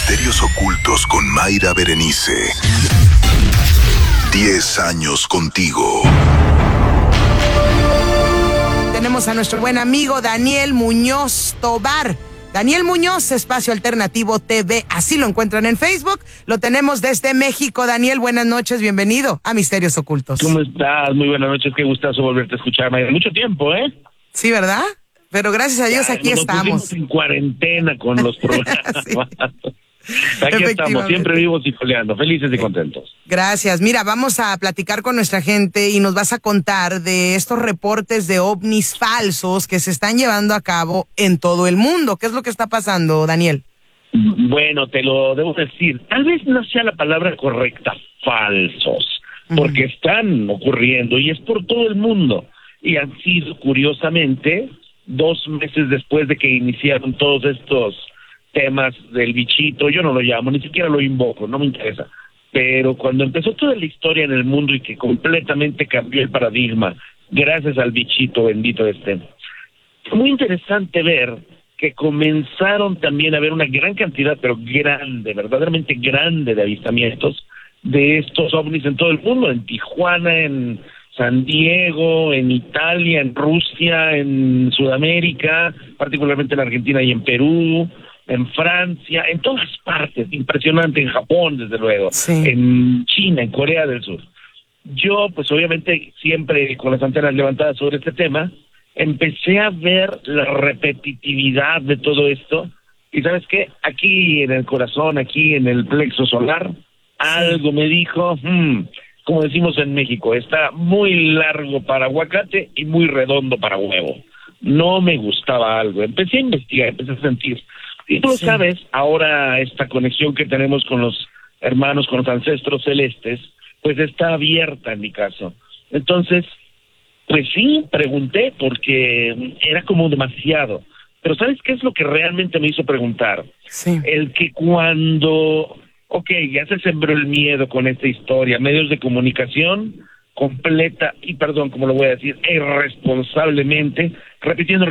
Misterios ocultos con Mayra Berenice. 10 años contigo. Tenemos a nuestro buen amigo Daniel Muñoz Tobar. Daniel Muñoz, Espacio Alternativo TV, así lo encuentran en Facebook. Lo tenemos desde México. Daniel, buenas noches, bienvenido a Misterios Ocultos. ¿Cómo estás? Muy buenas noches, qué gustazo volverte a escuchar, Mayra. Mucho tiempo, ¿eh? Sí, ¿verdad? Pero gracias a Dios aquí estamos. En cuarentena con los programas. Sí. Aquí estamos, siempre vivos y coleando, felices y contentos. Gracias. Mira, vamos a platicar con nuestra gente y nos vas a contar de estos reportes de ovnis falsos que se están llevando a cabo en todo el mundo. ¿Qué es lo que está pasando, Daniel? Bueno, te lo debo decir. Tal vez no sea la palabra correcta, falsos, porque están ocurriendo y es por todo el mundo. Y han sido, curiosamente, 2 meses después de que iniciaron todos estos temas del bichito, yo no lo llamo, ni siquiera lo invoco, no me interesa, pero cuando empezó toda la historia en el mundo y que completamente cambió el paradigma, gracias al bichito bendito este, fue muy interesante ver que comenzaron también a haber una gran cantidad, pero grande, verdaderamente grande de avistamientos de estos ovnis en todo el mundo, en Tijuana, en San Diego, en Italia, en Rusia, en Sudamérica, particularmente en Argentina y en Perú, en Francia, en todas partes, impresionante, en Japón, desde luego, sí, en China, en Corea del Sur. Yo, pues obviamente, siempre con las antenas levantadas sobre este tema, empecé a ver la repetitividad de todo esto, y ¿sabes qué? Aquí en el corazón, aquí en el plexo solar, algo me dijo, como decimos en México, está muy largo para aguacate y muy redondo para huevo. No me gustaba algo, empecé a investigar, empecé a sentir. Y tú lo sabes, ahora esta conexión que tenemos con los hermanos, con los ancestros celestes, pues está abierta en mi caso. Entonces, pues sí, pregunté porque era como demasiado. Pero ¿sabes qué es lo que realmente me hizo preguntar? Sí. El que cuando, ya se sembró el miedo con esta historia, medios de comunicación completa, y perdón, como lo voy a decir, irresponsablemente, repitiendo,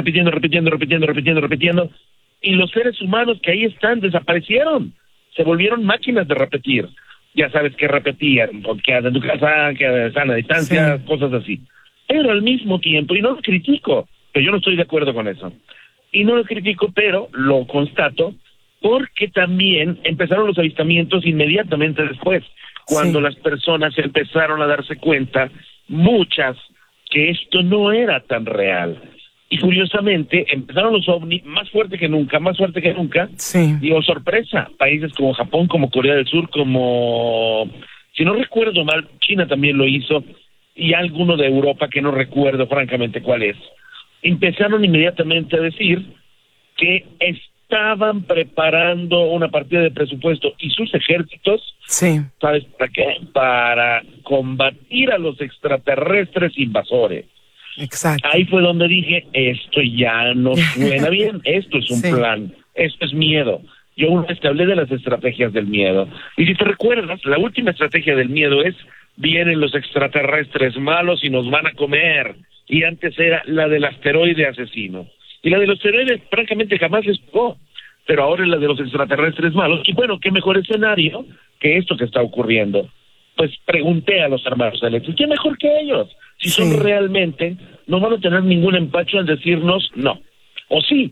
y los seres humanos que ahí están desaparecieron, se volvieron máquinas de repetir. Ya sabes que repetían, quédate en tu casa, quédate a sana distancia, cosas así. Pero al mismo tiempo, y no lo critico, pero yo no estoy de acuerdo con eso, y no lo critico, pero lo constato, porque también empezaron los avistamientos inmediatamente después, cuando las personas empezaron a darse cuenta, muchas, que esto no era tan real. Y curiosamente, empezaron los ovnis más fuerte que nunca, y oh sorpresa, países como Japón, como Corea del Sur, como, si no recuerdo mal, China también lo hizo, y alguno de Europa que no recuerdo francamente cuál es, empezaron inmediatamente a decir que estaban preparando una partida de presupuesto y sus ejércitos, ¿sabes para qué? Para combatir a los extraterrestres invasores. Exacto. Ahí fue donde dije, esto ya no suena bien, esto es un plan, esto es miedo. Yo una vez te hablé de las estrategias del miedo, y si te recuerdas, la última estrategia del miedo es, vienen los extraterrestres malos y nos van a comer, y antes era la del asteroide asesino, y la de los asteroides francamente jamás les pegó, pero ahora es la de los extraterrestres malos, y bueno, qué mejor escenario que esto que está ocurriendo. Pues pregunté a los hermanos celestes, ¿qué mejor que ellos? Si son realmente, no van a tener ningún empacho en decirnos no, o sí.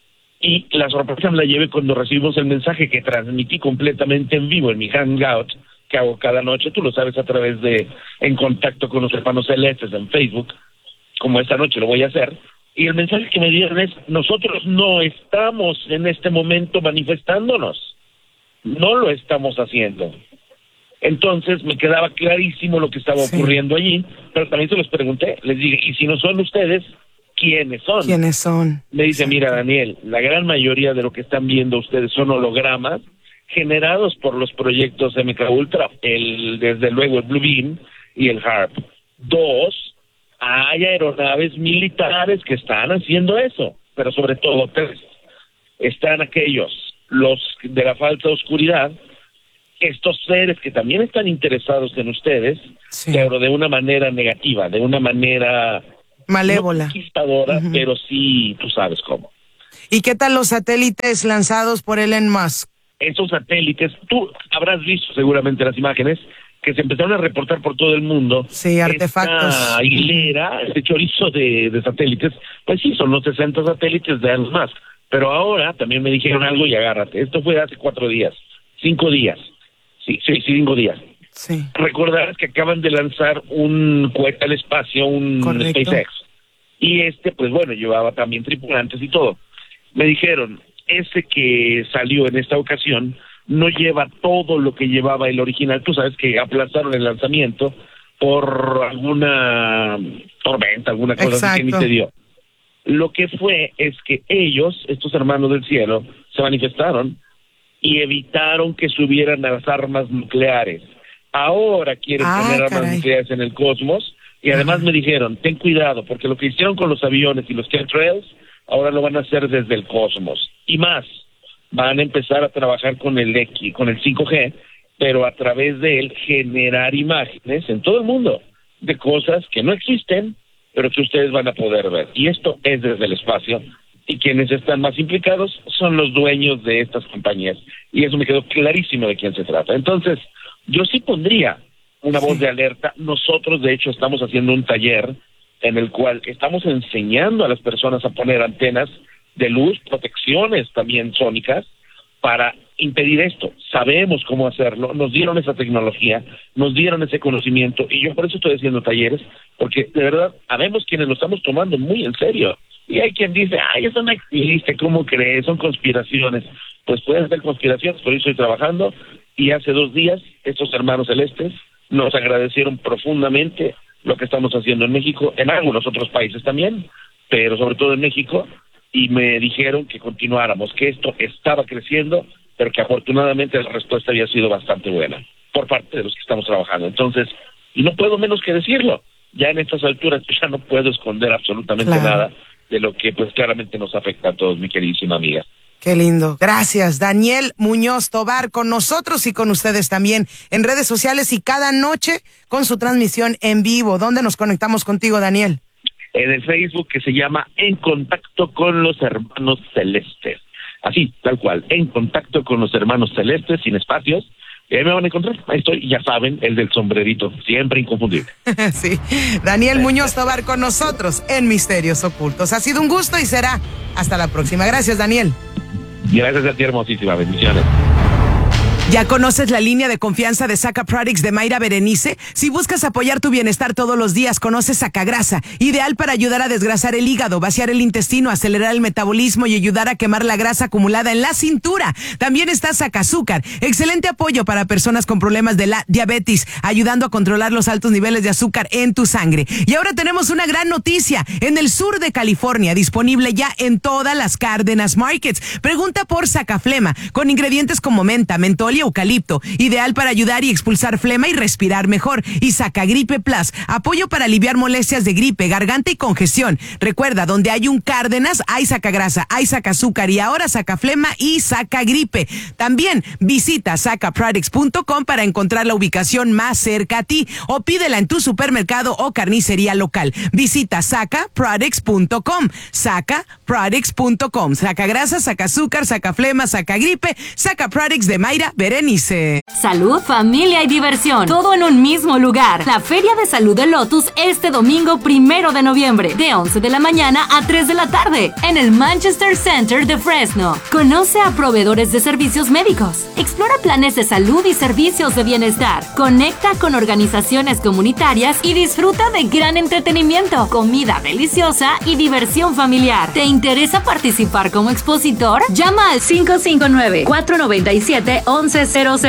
Y la sorpresa me la llevé cuando recibimos el mensaje que transmití completamente en vivo en mi hangout, que hago cada noche, tú lo sabes, a través de En Contacto con los Hermanos Celestes en Facebook, como esta noche lo voy a hacer, y el mensaje que me dieron es, nosotros no estamos en este momento manifestándonos, no lo estamos haciendo. Entonces me quedaba clarísimo lo que estaba ocurriendo allí, pero también se los pregunté, les dije, y si no son ustedes, ¿quiénes son? ¿Quiénes son? Me dice, mira Daniel, la gran mayoría de lo que están viendo ustedes son hologramas generados por los proyectos MK Ultra, desde luego el Blue Beam y el HARP. 2, hay aeronaves militares que están haciendo eso, pero sobre todo 3, están aquellos, los de la falsa oscuridad, estos seres que también están interesados en ustedes, pero de una manera negativa, de una manera malévola, no conquistadora, pero sí, tú sabes cómo. ¿Y qué tal los satélites lanzados por Elon Musk? esos satélites, tú habrás visto seguramente las imágenes, que se empezaron a reportar por todo el mundo. Sí, artefactos. Esta hilera, este chorizo de satélites, pues sí, son los 60 satélites de Elon Musk. Pero ahora también me dijeron algo y agárrate. Esto fue hace 4 días, 5 días. Sí, 5 días. Sí. Recordarás que acaban de lanzar un cohete al espacio, un Correcto. SpaceX. Y pues bueno, llevaba también tripulantes y todo. Me dijeron, ese que salió en esta ocasión no lleva todo lo que llevaba el original. Tú sabes que aplazaron el lanzamiento por alguna tormenta, alguna cosa así que ni se dio. Lo que fue es que ellos, estos hermanos del cielo, se manifestaron y evitaron que subieran las armas nucleares. Ahora quieren tener armas nucleares en el cosmos y además me dijeron, ten cuidado, porque lo que hicieron con los aviones y los chemtrails, ahora lo van a hacer desde el cosmos. Y más, van a empezar a trabajar con el 5G, pero a través de él generar imágenes en todo el mundo de cosas que no existen, pero que ustedes van a poder ver. Y esto es desde el espacio, y quienes están más implicados son los dueños de estas compañías. Y eso me quedó clarísimo de quién se trata. Entonces, yo sí pondría una voz de alerta. Nosotros, de hecho, estamos haciendo un taller en el cual estamos enseñando a las personas a poner antenas de luz, protecciones también sónicas, para impedir esto. Sabemos cómo hacerlo, nos dieron esa tecnología, nos dieron ese conocimiento, y yo por eso estoy haciendo talleres, porque de verdad, habemos quienes lo estamos tomando muy en serio. Y hay quien dice, ay, eso no existe, ¿cómo crees? Son conspiraciones. Pues pueden ser conspiraciones, por eso estoy trabajando, y hace 2 días, estos hermanos celestes nos agradecieron profundamente lo que estamos haciendo en México, en algunos otros países también, pero sobre todo en México, y me dijeron que continuáramos, que esto estaba creciendo, pero que afortunadamente la respuesta había sido bastante buena por parte de los que estamos trabajando. Entonces, y no puedo menos que decirlo, ya en estas alturas yo ya no puedo esconder absolutamente nada de lo que pues claramente nos afecta a todos, mi queridísima amiga. Qué lindo. Gracias, Daniel Muñoz Tobar, con nosotros y con ustedes también en redes sociales y cada noche con su transmisión en vivo. ¿Dónde nos conectamos contigo, Daniel? En el Facebook, que se llama En Contacto con los Hermanos Celestes. Así, tal cual, En Contacto con los Hermanos Celestes, sin espacios. Y ahí me van a encontrar. Ahí estoy, ya saben, el del sombrerito, siempre inconfundible. Sí, Daniel Muñoz Tobar con nosotros en Misterios Ocultos. Ha sido un gusto y será hasta la próxima. Gracias, Daniel. Gracias a ti, hermosísima. Bendiciones. ¿Ya conoces la línea de confianza de Saca Products de Mayra Berenice? Si buscas apoyar tu bienestar todos los días, conoce Sacagrasa, ideal para ayudar a desgrasar el hígado, vaciar el intestino, acelerar el metabolismo y ayudar a quemar la grasa acumulada en la cintura. También está Sacazúcar, excelente apoyo para personas con problemas de la diabetes, ayudando a controlar los altos niveles de azúcar en tu sangre. Y ahora tenemos una gran noticia, en el sur de California, disponible ya en todas las Cárdenas Markets. Pregunta por Sacaflema, con ingredientes como menta, mentol y eucalipto, ideal para ayudar y expulsar flema y respirar mejor. Y Sacagripe Plus, apoyo para aliviar molestias de gripe, garganta y congestión. Recuerda, donde hay un Cárdenas, hay Sacagrasa, hay Sacazúcar y ahora Sacaflema y Sacagripe. También visita sacaproducts.com para encontrar la ubicación más cerca a ti o pídela en tu supermercado o carnicería local. Visita sacaproducts.com, sacaproducts.com. Sacagrasa, Sacazúcar, Sacaflema, Sacagripe, Sacaproducts de Mayra Berenice. Salud, familia y diversión, todo en un mismo lugar. La Feria de Salud de Lotus este domingo 1 de noviembre, de 11 de la mañana a 3 de la tarde, en el Manchester Center de Fresno. Conoce a proveedores de servicios médicos, explora planes de salud y servicios de bienestar, conecta con organizaciones comunitarias y disfruta de gran entretenimiento, comida deliciosa y diversión familiar. ¿Te interesa participar como expositor? Llama al 559-497-1100.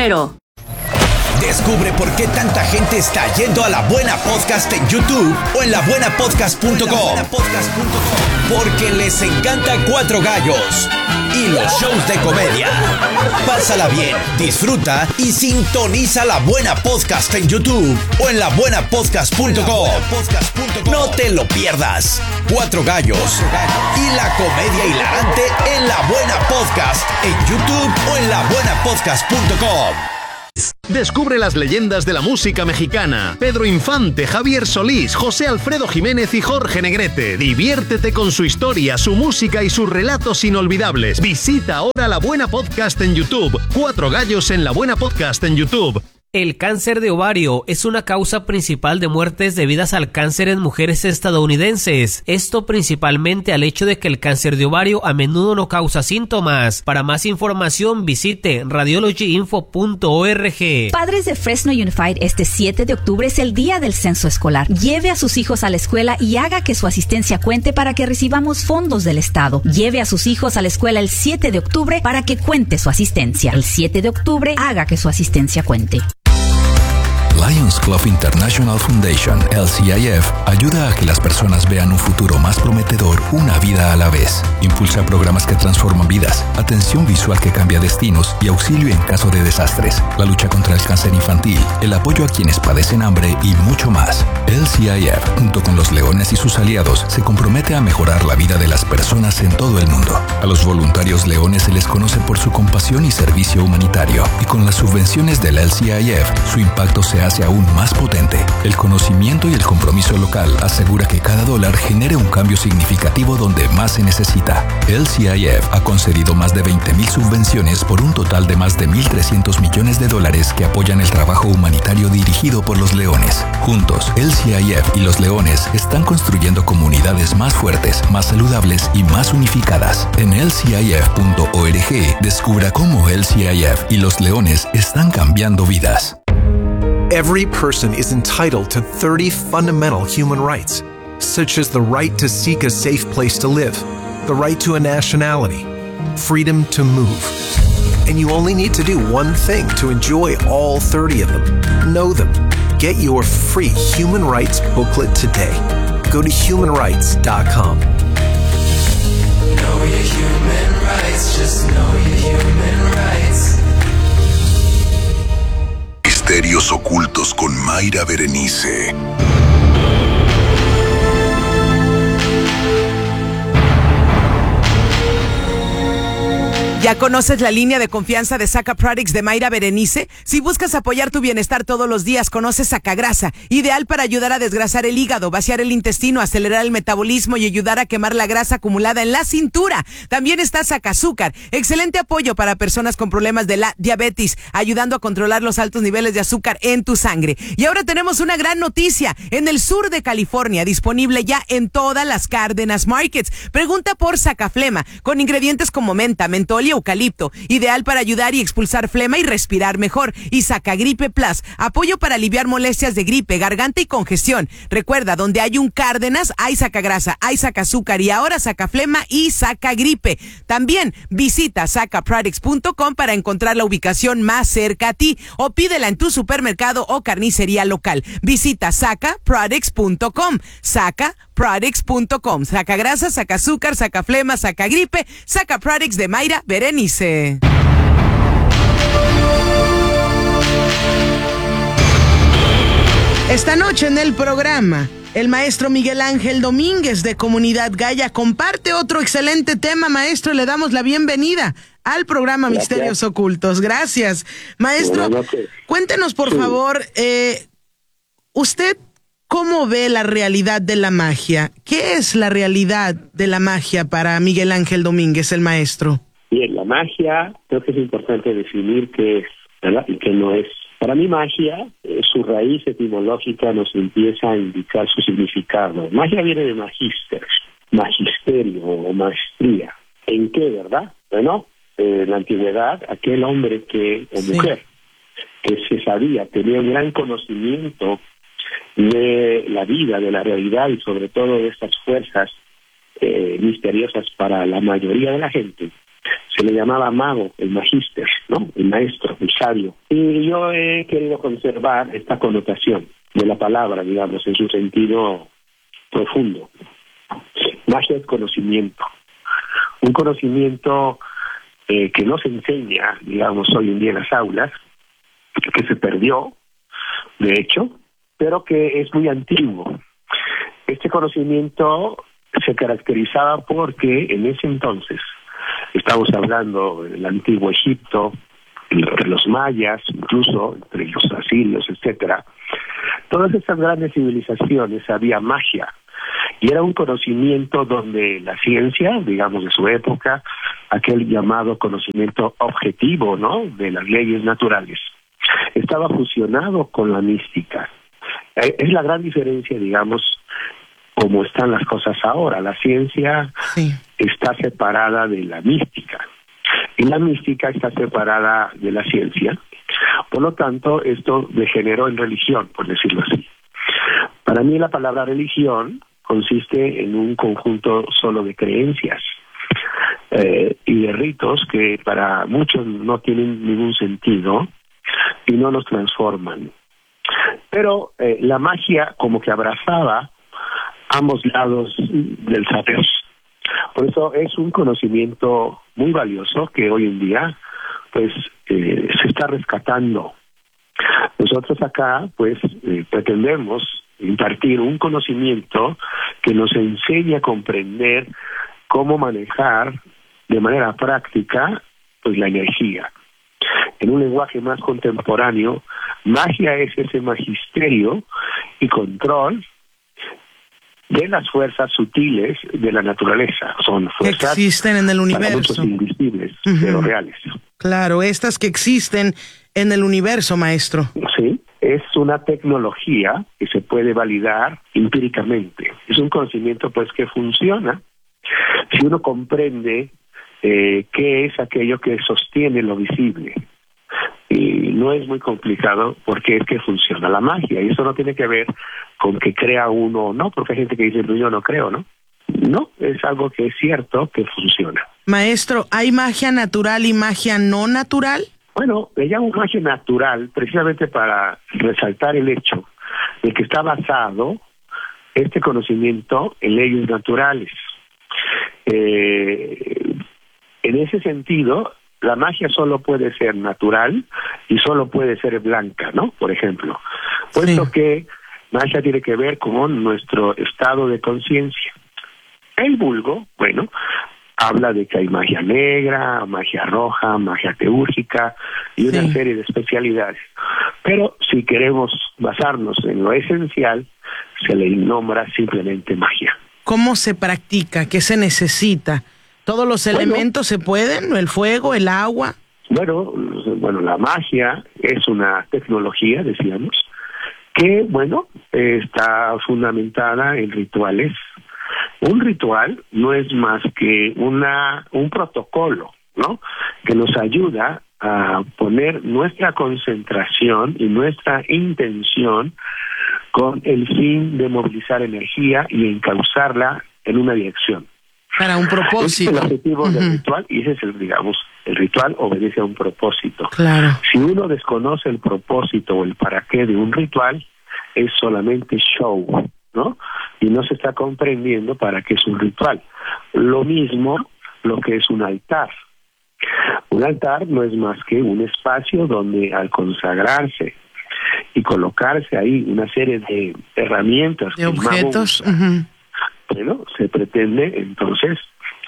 Descubre por qué tanta gente está yendo a La Buena Podcast en YouTube o en labuenapodcast.com. Porque les encanta Cuatro Gallos y los shows de comedia. Pásala bien, disfruta y sintoniza La Buena Podcast en YouTube o en labuenapodcast.com. No te lo pierdas. Cuatro Gallos y la comedia hilarante en La Buena Podcast en YouTube o en labuenapodcast.com. Descubre las leyendas de la música mexicana. Pedro Infante, Javier Solís, José Alfredo Jiménez y Jorge Negrete. Diviértete con su historia, su música y sus relatos inolvidables. Visita ahora La Buena Podcast en YouTube. 4 gallos en La Buena Podcast en YouTube. El cáncer de ovario es una causa principal de muertes debidas al cáncer en mujeres estadounidenses. Esto principalmente al hecho de que el cáncer de ovario a menudo no causa síntomas. Para más información visite radiologyinfo.org. Padres de Fresno Unified, este 7 de octubre es el día del censo escolar. Lleve a sus hijos a la escuela y haga que su asistencia cuente para que recibamos fondos del Estado. Lleve a sus hijos a la escuela el 7 de octubre para que cuente su asistencia. El 7 de octubre haga que su asistencia cuente. Lions Club International Foundation, LCIF, ayuda a que las personas vean un futuro más prometedor, una vida a la vez. Impulsa programas que transforman vidas, atención visual que cambia destinos y auxilio en caso de desastres, la lucha contra el cáncer infantil, el apoyo a quienes padecen hambre y mucho más. LCIF, junto con los Leones y sus aliados, se compromete a mejorar la vida de las personas en todo el mundo. A los voluntarios leones se les conoce por su compasión y servicio humanitario, y con las subvenciones del LCIF, su impacto se hace aún más potente. El conocimiento y el compromiso local asegura que cada dólar genere un cambio significativo donde más se necesita. LCIF ha concedido más de 20,000 subvenciones por un total de más de $1,300 millones que apoyan el trabajo humanitario dirigido por los Leones. Juntos, LCIF y los Leones están construyendo comunidades más fuertes, más saludables y más unificadas. En lcif.org descubra cómo LCIF y los Leones están cambiando vidas. Every person is entitled to 30 fundamental human rights, such as the right to seek a safe place to live, the right to a nationality, freedom to move. And you only need to do one thing to enjoy all 30 of them. Know them. Get your free human rights booklet today. Go to humanrights.com. Know your human rights, just know your human rights. Misterios ocultos con Mayra Berenice. ¿Ya conoces la línea de confianza de Saca Products de Mayra Berenice? Si buscas apoyar tu bienestar todos los días, conoce Sacagrasa, ideal para ayudar a desgrasar el hígado, vaciar el intestino, acelerar el metabolismo y ayudar a quemar la grasa acumulada en la cintura. También está Sacazúcar, excelente apoyo para personas con problemas de la diabetes, ayudando a controlar los altos niveles de azúcar en tu sangre. Y ahora tenemos una gran noticia, en el sur de California, disponible ya en todas las Cárdenas Markets. Pregunta por Sacaflema, con ingredientes como menta, mentol y eucalipto, ideal para ayudar y expulsar flema y respirar mejor. Y Sacagripe Plus, apoyo para aliviar molestias de gripe, garganta y congestión. Recuerda, donde hay un Cárdenas, hay Sacagrasa, hay Sacazúcar y ahora Sacaflema y Sacagripe. También visita sacaproducts.com para encontrar la ubicación más cerca a ti o pídela en tu supermercado o carnicería local. Visita sacaproducts.com, sacaproducts.com. Sacagrasa, Sacazúcar, Sacaflema, Sacagripe, Sacaproducts de Mayra Berenice. Esta noche en el programa, el maestro Miguel Ángel Domínguez de Comunidad Gaya comparte otro excelente tema. Maestro, le damos la bienvenida al programa Gracias. Misterios Ocultos. Gracias. Maestro, cuéntenos por favor, ¿usted cómo ve la realidad de la magia? ¿Qué es la realidad de la magia para Miguel Ángel Domínguez, el maestro? Bien, la magia creo que es importante definir qué es, ¿verdad? Y qué no es. Para mí magia, su raíz etimológica nos empieza a indicar su significado. Magia viene de magister, magisterio o maestría. ¿En qué, verdad? Bueno, en la antigüedad, aquel hombre o mujer que se sabía, tenía un gran conocimiento de la vida, de la realidad y sobre todo de estas fuerzas misteriosas para la mayoría de la gente, se le llamaba mago, el magíster, ¿no? El maestro, el sabio. Y yo he querido conservar esta connotación de la palabra, digamos, en su sentido profundo. Magia es conocimiento. Un conocimiento que no se enseña, digamos, hoy en día en las aulas, que se perdió, de hecho, pero que es muy antiguo. Este conocimiento se caracterizaba porque en ese entonces, estamos hablando del antiguo Egipto, entre los mayas, incluso entre los asirios, etcétera, todas estas grandes civilizaciones había magia. Y era un conocimiento donde la ciencia, digamos de su época, aquel llamado conocimiento objetivo, ¿no?, de las leyes naturales, estaba fusionado con la mística. Es la gran diferencia, digamos, como están las cosas ahora. La ciencia está separada de la mística y la mística está separada de la ciencia. Por lo tanto, esto degeneró en religión, por decirlo así. Para mí la palabra religión consiste en un conjunto solo de creencias y de ritos que para muchos no tienen ningún sentido y no nos transforman. Pero la magia como que abrazaba ambos lados del saber. Por eso es un conocimiento muy valioso que hoy en día pues se está rescatando. Nosotros acá pues pretendemos impartir un conocimiento que nos enseñe a comprender cómo manejar de manera práctica pues la energía. En un lenguaje más contemporáneo, magia es ese magisterio y control de las fuerzas sutiles de la naturaleza. Son fuerzas que existen en el universo, para muchos invisibles, pero reales. Claro, estas que existen en el universo, maestro. Sí, es una tecnología que se puede validar empíricamente. Es un conocimiento pues que funciona si uno comprende qué es aquello que sostiene lo visible. Y no es muy complicado porque es que funciona la magia. Y eso no tiene que ver con que crea uno o no, porque hay gente que dice, yo no creo, ¿no? No, es algo que es cierto que funciona. Maestro, ¿hay magia natural y magia no natural? Bueno, le llamo magia natural precisamente para resaltar el hecho de que está basado este conocimiento en leyes naturales. En ese sentido, la magia solo puede ser natural y solo puede ser blanca, ¿no? Por ejemplo, puesto que magia tiene que ver con nuestro estado de conciencia. El vulgo, bueno, habla de que hay magia negra, magia roja, magia teúrgica y una serie de especialidades. Pero si queremos basarnos en lo esencial, se le nombra simplemente magia. ¿Cómo se practica? ¿Qué se necesita? ¿Todos los elementos se pueden? ¿El fuego, el agua? Bueno, la magia es una tecnología, decíamos, que, bueno, está fundamentada en rituales. Un ritual no es más que un protocolo, ¿no?, que nos ayuda a poner nuestra concentración y nuestra intención con el fin de movilizar energía y encauzarla en una dirección. Para un propósito. Ese es el objetivo del ritual y ese es el ritual obedece a un propósito. Claro. Si uno desconoce el propósito o el para qué de un ritual, es solamente show, ¿no? Y no se está comprendiendo para qué es un ritual. Lo mismo lo que es un altar. Un altar no es más que un espacio donde al consagrarse y colocarse ahí una serie de herramientas, de objetos, bueno, se pretende entonces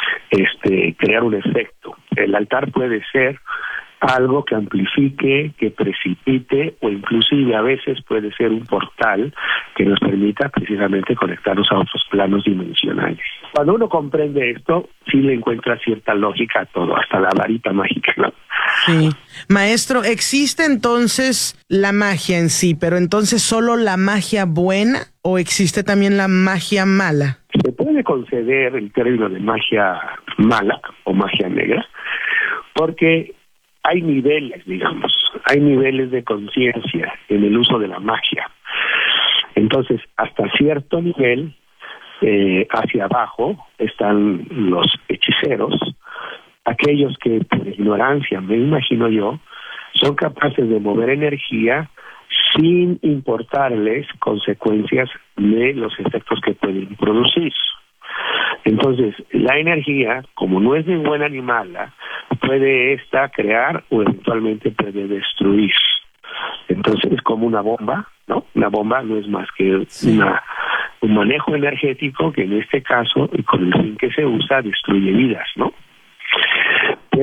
crear un efecto. El altar puede ser algo que amplifique, que precipite o inclusive a veces puede ser un portal que nos permita precisamente conectarnos a otros planos dimensionales. Cuando uno comprende esto, sí le encuentra cierta lógica a todo, hasta la varita mágica, ¿no? Sí. Maestro, ¿existe entonces la magia en sí, pero entonces solo la magia buena o existe también la magia mala? Se puede conceder el término de magia mala o magia negra porque hay niveles, digamos, hay niveles de conciencia en el uso de la magia. Entonces, hasta cierto nivel, hacia abajo, están los hechiceros, aquellos que por ignorancia, me imagino yo, son capaces de mover energía sin importarles consecuencias de los efectos que pueden producir. Entonces, la energía, como no es ni buena ni mala, puede esta crear o eventualmente puede destruir. Entonces, es como una bomba, ¿no? Una bomba no es más que un manejo energético que en este caso, y con el fin que se usa, destruye vidas, ¿no? Pero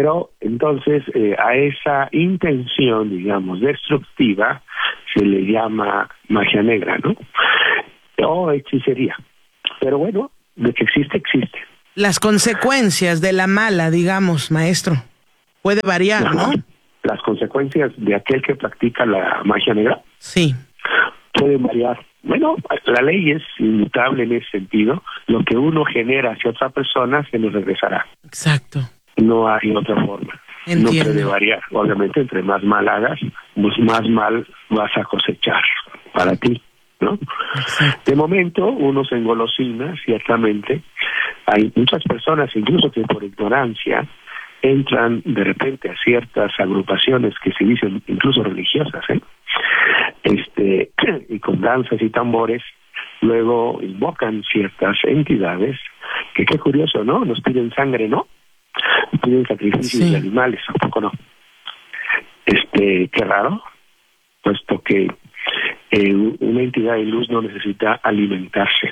Entonces, a esa intención, digamos, destructiva, se le llama magia negra, ¿no? O hechicería. Pero bueno, de que existe, existe. Las consecuencias de la mala, digamos, maestro, puede variar, ¿no? Las consecuencias de aquel que practica la magia negra. Sí. Pueden variar. Bueno, la ley es inmutable en ese sentido. Lo que uno genera hacia otra persona se lo regresará. Exacto. No hay otra forma. Entiendo. No puede variar. Obviamente, entre más mal hagas, pues más mal vas a cosechar para ti, ¿no? Exacto. De momento, uno se engolosina, ciertamente. Hay muchas personas, incluso que por ignorancia, entran de repente a ciertas agrupaciones que se dicen incluso religiosas, y con danzas y tambores, luego invocan ciertas entidades que, qué curioso, ¿no? Nos piden sangre, ¿no? Piden sacrificios de animales, tampoco no. Qué raro, puesto que una entidad de luz no necesita alimentarse,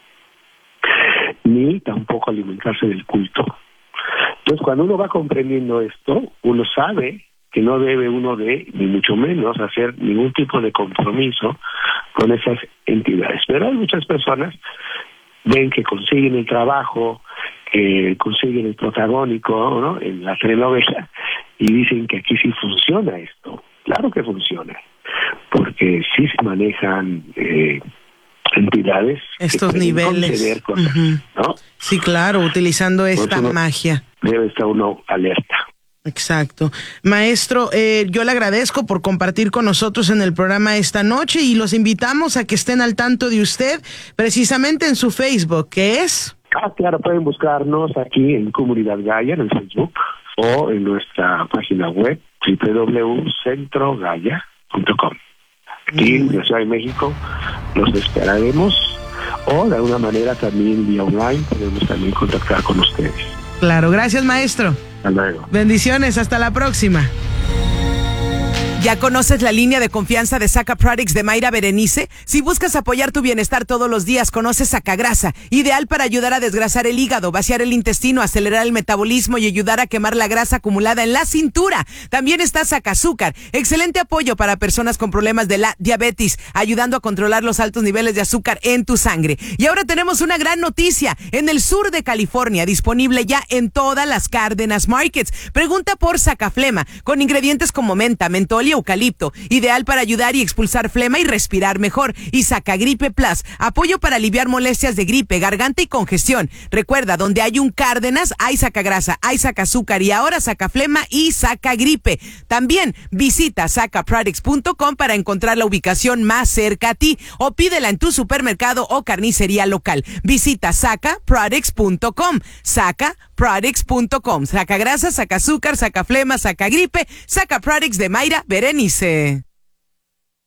ni tampoco alimentarse del culto. Entonces, cuando uno va comprendiendo esto, uno sabe que no debe uno ni mucho menos, hacer ningún tipo de compromiso con esas entidades. Pero hay muchas personas, ven que consiguen el trabajo, que consiguen el protagónico, ¿no?, en la telenovela, y dicen que aquí sí funciona esto. Claro que funciona, porque sí se manejan entidades, estos niveles, cosas, ¿no? Sí, claro, utilizando esta magia. Debe estar uno alerta. Exacto. Maestro, yo le agradezco por compartir con nosotros en el programa esta noche y los invitamos a que estén al tanto de usted precisamente en su Facebook, ¿qué es? Claro, pueden buscarnos aquí en Comunidad Gaia en el Facebook o en nuestra página web www.centrogaya.com. Aquí en la Ciudad de México los esperaremos, o de alguna manera también vía online podemos también contactar con ustedes. Claro, gracias, maestro. Hasta luego. Bendiciones, hasta la próxima. ¿Ya conoces la línea de confianza de Saca Products de Mayra Berenice? Si buscas apoyar tu bienestar todos los días, conoce Sacagrasa, ideal para ayudar a desgrasar el hígado, vaciar el intestino, acelerar el metabolismo y ayudar a quemar la grasa acumulada en la cintura. También está Sacazúcar, excelente apoyo para personas con problemas de la diabetes, ayudando a controlar los altos niveles de azúcar en tu sangre. Y ahora tenemos una gran noticia, en el sur de California, disponible ya en todas las Cárdenas Markets. Pregunta por Sacaflema, con ingredientes como menta, mentol y eucalipto, ideal para ayudar y expulsar flema y respirar mejor. Y Sacagripe Plus, apoyo para aliviar molestias de gripe, garganta y congestión. Recuerda, donde hay un Cárdenas, hay Sacagrasa, hay Sacazúcar y ahora Sacaflema y Sacagripe. También visita sacaproducts.com para encontrar la ubicación más cerca a ti o pídela en tu supermercado o carnicería local. Visita sacaproducts.com, sacaproducts.com. Sacagrasa, Sacazúcar, Sacaflema, Sacagripe, Sacaproducts de Mayra Berenice.